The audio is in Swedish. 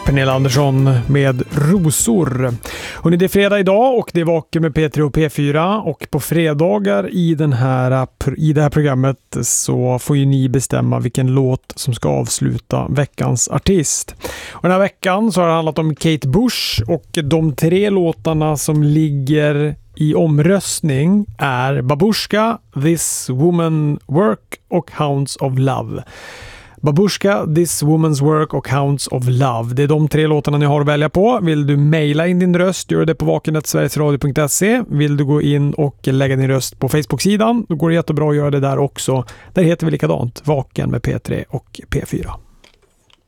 Pernilla Andersson med Rosor. Och det är fredag idag och det är Vaken med P3 och P4, och på fredagar i det här programmet så får ju ni bestämma vilken låt som ska avsluta veckans artist. Och den här veckan så har det handlat om Kate Bush, och de 3 låtarna som ligger i omröstning är Babushka, This Woman Work och Hounds of Love. Babushka, This Woman's Work och Hounds of Love. Det är de 3 låtarna ni har att välja på. Vill du mejla in din röst, gör det på vaken@sverigesradio.se. Vill du gå in och lägga din röst på Facebook-sidan, då går det jättebra att göra det där också. Där heter vi likadant, Vaken med P3 och P4.